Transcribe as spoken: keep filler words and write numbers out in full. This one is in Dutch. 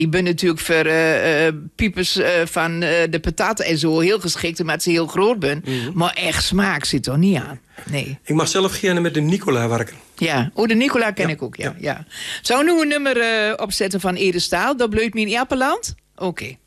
Ik ben natuurlijk voor uh, uh, piepers uh, van uh, de pataten en zo heel geschikt, omdat ze heel groot ben. Mm-hmm. Maar echt smaak zit er niet aan. Nee. Ik mag zelf gerne met de Nicola werken. Ja, oh, de Nicola ken ja. ik ook, ja. ja. ja. Zou nu een nummer uh, opzetten van Ede Staal? Dat bleut me in Jappeland? Oké. Okay.